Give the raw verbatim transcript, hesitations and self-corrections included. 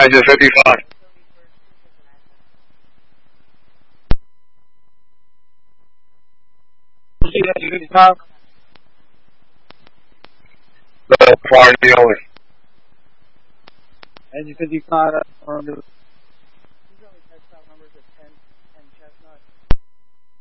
Engine fifty-five. Engine fifty-five. No, party only. Engine fifty-five, that's on the